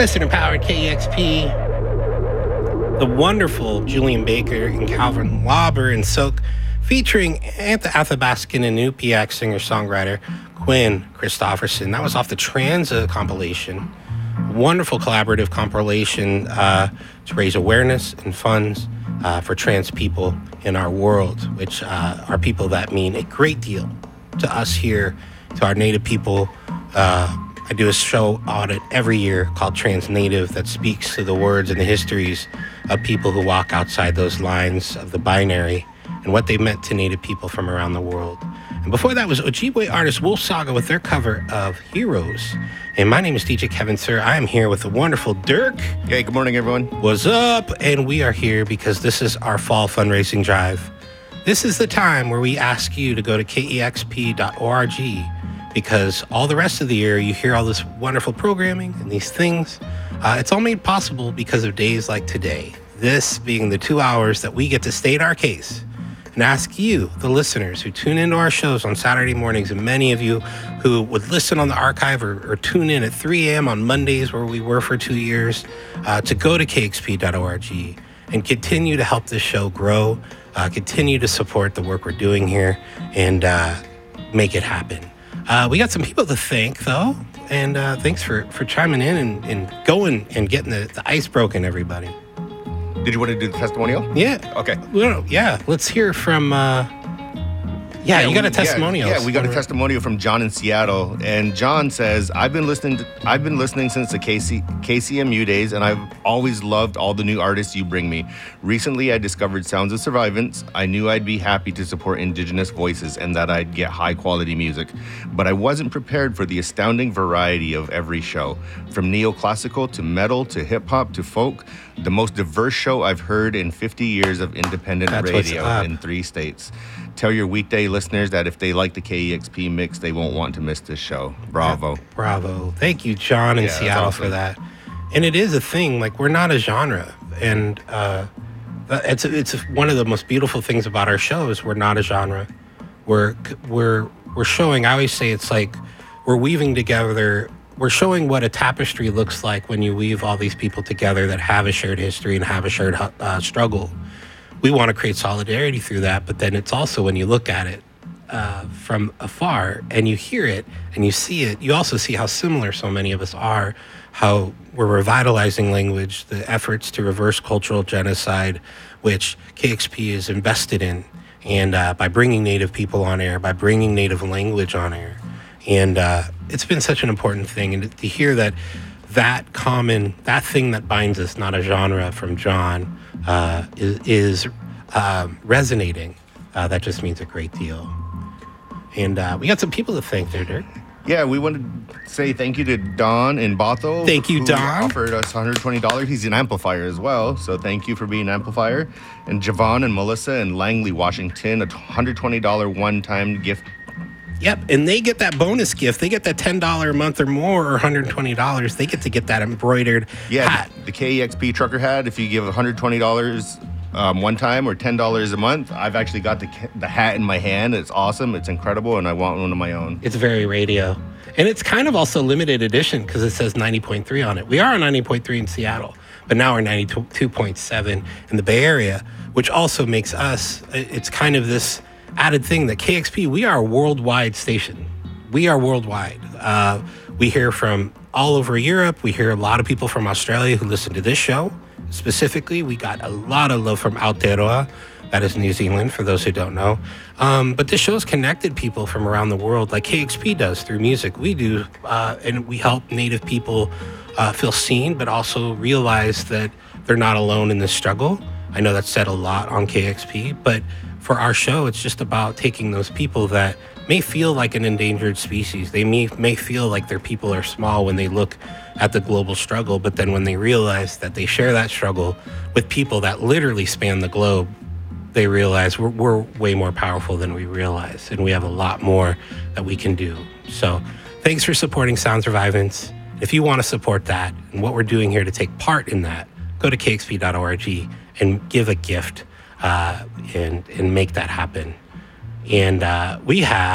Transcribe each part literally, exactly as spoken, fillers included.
Listener Powered K E X P. The wonderful Julian Baker and Calvin Lauber and Silk, featuring Antha Athabaskan and Inupiaq singer-songwriter Quinn Christopherson. That was off the Transa compilation. Wonderful collaborative compilation uh, to raise awareness and funds uh, for trans people in our world, which uh, are people that mean a great deal to us here, to our Native people. Uh, I do a show audit every year called Trans Native that speaks to the words and the histories of people who walk outside those lines of the binary and what they meant to Native people from around the world. And before that was Ojibwe artist Wolf Saga with their cover of Heroes. And my name is D J Kevin Sir. I am here with the wonderful Dirk. Hey, good morning, everyone. What's up? And we are here because this is our fall fundraising drive. This is the time where we ask you to go to K E X P dot org, because all the rest of the year you hear all this wonderful programming and these things. Uh, it's all made possible because of days like today. This being the two hours that we get to state our case and ask you, the listeners who tune into our shows on Saturday mornings, and many of you who would listen on the archive or, or tune in at three a.m. on Mondays, where we were for two years, uh, to go to K X P dot org and continue to help this show grow, uh, continue to support the work we're doing here, and uh, make it happen. Uh, we got some people to thank, though, and uh, thanks for, for chiming in and, and going and getting the, the ice broken, everybody. Did you want to do the testimonial? Yeah. Okay. Well, yeah, let's hear from... Uh, yeah, yeah, you got a testimonial. Yeah, yeah, we got a testimonial from John in Seattle, and John says, "I've been listening. To, I've been listening since the K C, K C M U days, and I've always loved all the new artists you bring me. Recently, I discovered Sounds of Survivance. I knew I'd be happy to support Indigenous voices and that I'd get high quality music, but I wasn't prepared for the astounding variety of every show, from neoclassical to metal to hip hop to folk. The most diverse show I've heard in fifty years of independent That's radio in three states. Tell your weekday listeners that if they like the K E X P mix, they won't want to miss this show. Bravo." Yeah, bravo. Thank you, John in yeah, Seattle, awesome. for that. And it is a thing. Like, we're not a genre. And uh, it's it's one of the most beautiful things about our show is we're not a genre. We're, we're, we're showing, I always say it's like we're weaving together, we're showing what a tapestry looks like when you weave all these people together that have a shared history and have a shared uh, struggle. We want to create solidarity through that, but then it's also when you look at it uh, from afar and you hear it and you see it, you also see how similar so many of us are, how we're revitalizing language, the efforts to reverse cultural genocide, which K X P is invested in, and uh, by bringing Native people on air, by bringing Native language on air. And uh, it's been such an important thing. And to hear that that common, that thing that binds us, not a genre, from John, uh, is, is uh, resonating, uh, that just means a great deal. And uh, we got some people to thank there, Dirk. Yeah, we want to say thank you to Don in Bothell. Thank you, who Don. offered us one hundred twenty dollars. He's an amplifier as well, so thank you for being an amplifier. And Javon and Melissa in Langley, Washington, a one hundred twenty dollars one-time gift. Yep, and they get that bonus gift. They get that ten dollars a month or more, or one hundred twenty dollars. They get to get that embroidered yeah, hat. The K E X P trucker hat, if you give one hundred twenty dollars um, one time or ten dollars a month, I've actually got the the hat in my hand. It's awesome. It's incredible, and I want one of my own. It's very radio. And it's kind of also limited edition because it says ninety point three on it. We are on ninety point three in Seattle, but now we're ninety-two point seven in the Bay Area, which also makes us, it's kind of this added thing that K X P, we are a worldwide station. We are worldwide. Uh, we hear from all over Europe. We hear a lot of people from Australia who listen to this show. Specifically, we got a lot of love from Aotearoa. That is New Zealand, for those who don't know. Um, but this show's connected people from around the world, like K X P does through music. We do, uh, and we help Native people uh, feel seen, but also realize that they're not alone in this struggle. I know that's said a lot on K X P, but for our show, it's just about taking those people that may feel like an endangered species. They may, may feel like their people are small when they look at the global struggle, but then when they realize that they share that struggle with people that literally span the globe, they realize we're, we're way more powerful than we realize, and we have a lot more that we can do. So thanks for supporting Sound Survivance. If you want to support that and what we're doing here to take part in that, go to K X P dot org and give a gift uh, and, and make that happen. And uh, we have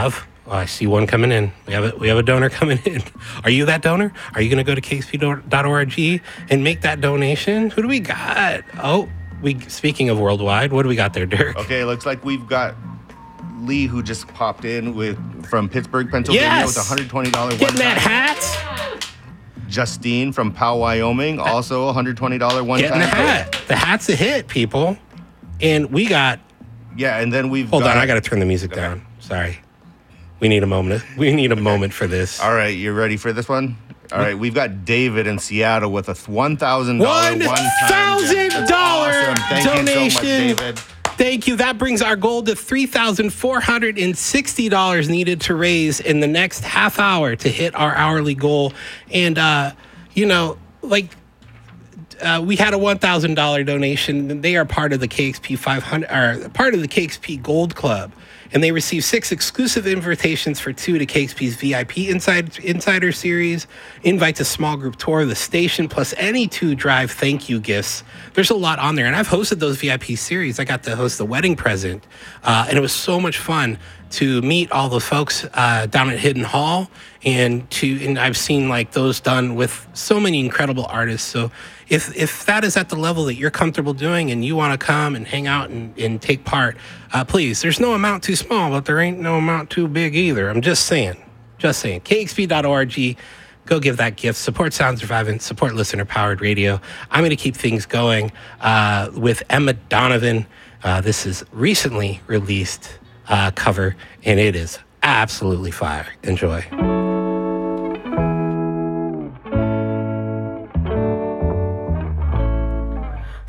Oh, I see one coming in. We have a, we have a donor coming in. Are you that donor? Are you going to go to K X P dot org and make that donation? Who do we got? Oh, we. Speaking of worldwide, what do we got there, Dirk? Okay, looks like we've got Lee, who just popped in with from Pittsburgh, Pennsylvania, Yes! with a one hundred twenty dollars Getting that one-time. hat. Justine from Powell, Wyoming, also one hundred twenty dollars one-time. Getting the hat. The hat's a hit, people. And we got. Yeah, and then we've Hold got, on, I got to turn the music down. Sorry. We need a moment. We need a moment for this. All right, you ready for this one? All right, we've got David in Seattle with a one thousand dollars one thousand dollars donation. donation. You so much, David. Thank you. That brings our goal to three thousand four hundred sixty dollars needed to raise in the next half hour to hit our hourly goal. And, uh, you know, like, uh, we had a one thousand dollars donation. They are part of the K X P five hundred, or part of the K X P Gold Club. And they received six exclusive invitations for two to K X P's V I P Inside, Insider Series, invite to small group tour of the station, plus any two drive thank you gifts. There's a lot on there. And I've hosted those V I P series. I got to host the wedding present. Uh, and it was so much fun to meet all the folks uh, down at Hidden Hall. And to and I've seen like those done with so many incredible artists. So if if that is at the level that you're comfortable doing and you want to come and hang out and, and take part, uh, please, there's no amount too small, but there ain't no amount too big either. I'm just saying, just saying. K X P dot org, go give that gift. Support Sound Surviving, support listener-powered radio. I'm going to keep things going uh, with Emma Donovan. Uh, this is recently released uh, cover, and it is absolutely fire. Enjoy.